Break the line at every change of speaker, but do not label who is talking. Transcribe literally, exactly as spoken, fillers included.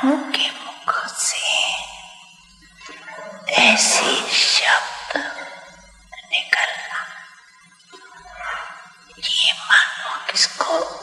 मानव के मुख से ऐसे शब्द निकलना, ये मानो किसको